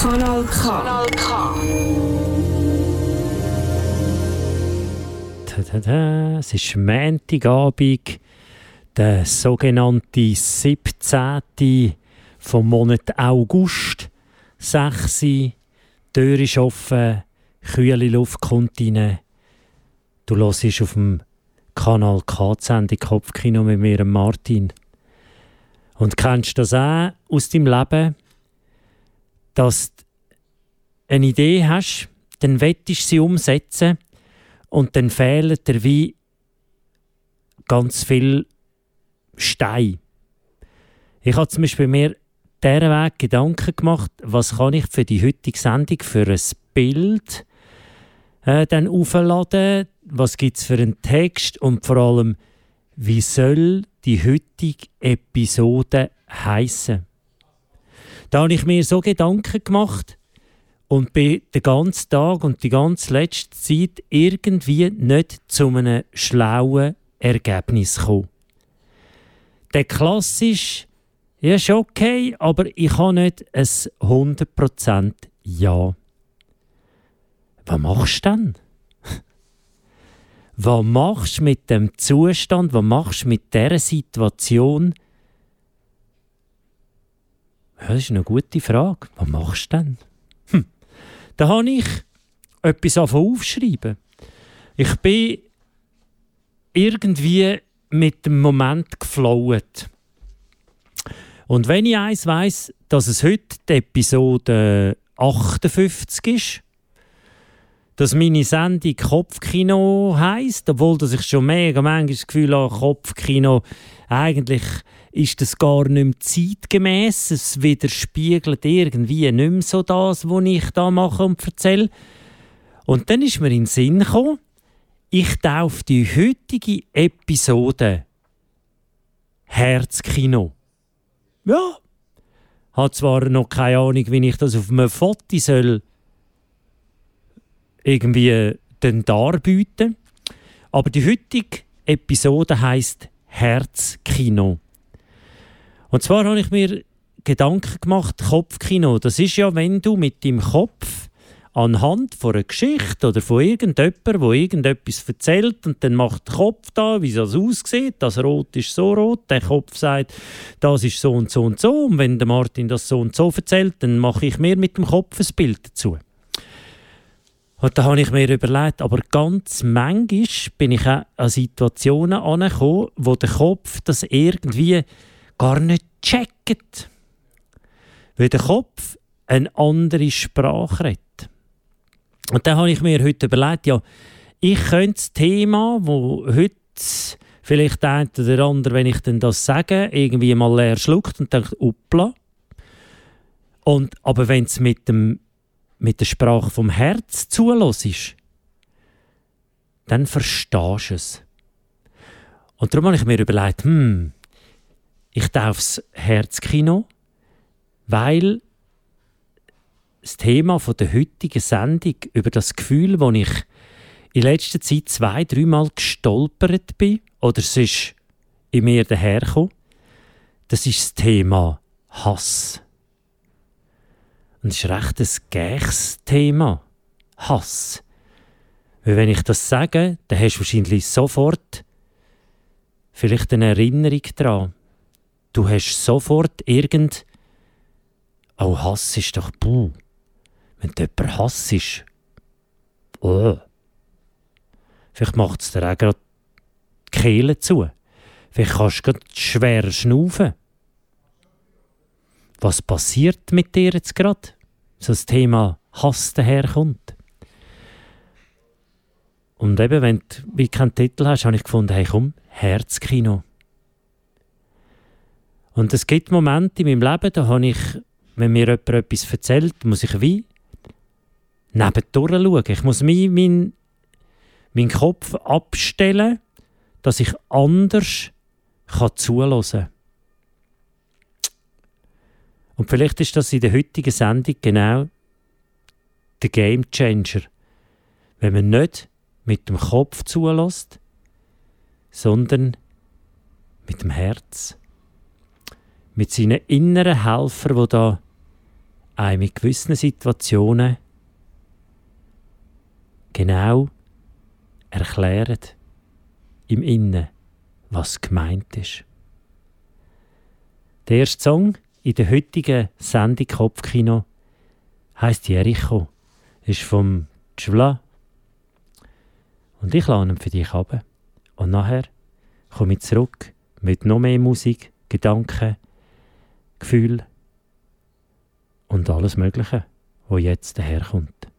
Kanal K. Kanal K. Es ist Montagabend, der sogenannte 17. vom Monat August. 6 Uhr, die Tür ist offen, kühle Luft kommt rein. Du hörst auf dem Kanal K die Sendung Kopfkino mit mir, Martin. Und kennst du das auch aus deinem Leben, dass du eine Idee hast, dann willst du sie umsetzen und dann fehlen dir wie ganz viel Steine. Ich habe zum Beispiel mir diesen Weg Gedanken gemacht, was kann ich für die heutige Sendung für ein Bild dann aufladen, was gibt es für einen Text und vor allem, wie soll die heutige Episode heissen. Da habe ich mir so Gedanken gemacht und bin den ganzen Tag und die ganze letzte Zeit irgendwie nicht zu einem schlauen Ergebnis gekommen. Der klassisch, ja, ist okay, aber ich habe nicht ein 100% Ja. Was machst du denn? Was machst du mit dem Zustand? Was machst du mit dieser Situation? Ja, das ist eine gute Frage. Was machst du denn? Da habe ich etwas aufschreiben. Ich bin irgendwie mit dem Moment geflowt. Und wenn ich eins weiss, dass es heute die Episode 58 ist, dass meine Sendung Kopfkino heisst, obwohl dass ich schon mega manchmal das Gefühl habe, Kopfkino, eigentlich ist das gar nicht mehr zeitgemäss. Es widerspiegelt irgendwie nicht mehr so das, was ich da mache und erzähle. Und dann ist mir in den Sinn gekommen, ich taufe die heutige Episode Herzkino. Ja, habe zwar noch keine Ahnung, wie ich das auf einem Foto soll irgendwie darbieten. Aber die heutige Episode heisst Herzkino. Und zwar habe ich mir Gedanken gemacht, Kopfkino. Das ist ja, wenn du mit deinem Kopf anhand von einer Geschichte oder von irgendjemandem, der irgendetwas erzählt und dann macht der Kopf da, wie das aussieht, das Rot ist so rot, der Kopf sagt, das ist so und so und so. Und wenn der Martin das so und so erzählt, dann mache ich mir mit dem Kopf ein Bild dazu. Und da habe ich mir überlegt, aber ganz manchmal bin ich auch an Situationen angekommen, wo der Kopf das irgendwie gar nicht checkt. Weil der Kopf eine andere Sprache redet. Und dann habe ich mir heute überlegt, ja, ich könnte das Thema, wo heute vielleicht der eine oder andere, wenn ich denn das sage, irgendwie mal leer schluckt und denkt, uppla. Aber wenn es mit der Sprache vom Herz zulässt, dann verstehst du es. Und darum habe ich mir überlegt, ich darf das Herzkino, weil das Thema der heutigen Sendung über das Gefühl, das ich in letzter Zeit 2-3 Mal gestolpert bin, oder es ist in mir dahergekommen, das ist das Thema Hass. Und es ist recht ein gäches Thema. Hass. Weil wenn ich das sage, dann hast du wahrscheinlich sofort vielleicht eine Erinnerung daran. Du hast sofort oh, Hass ist doch buh. Wenn du jemanden hassest, vielleicht macht es dir auch gerade die Kehle zu. Vielleicht kannst du gerade schwer schnaufen. Was passiert mit dir jetzt gerade? So das Thema Hass daherkommt. Und eben, wenn du wie keinen Titel hast, habe ich gefunden, hey komm, Herzkino. Und es gibt Momente in meinem Leben, da habe ich, wenn mir jemand etwas erzählt, muss ich wie nebendurch schauen. Ich muss meinen Kopf abstellen, dass ich anders zuhören kann. Und vielleicht ist das in der heutigen Sendung genau der Game Changer. Wenn man nicht mit dem Kopf zulässt, sondern mit dem Herz. Mit seinen inneren Helfern, die da einem in gewissen Situationen genau erklären im Innen, was gemeint ist. Der erste Song in der heutigen Sendung Kopfkino heisst Jericho, ist vom Tschwla. Und ich lade ihn für dich runter. Und nachher komme ich zurück mit noch mehr Musik, Gedanken, Gefühl und alles Mögliche, was jetzt daherkommt.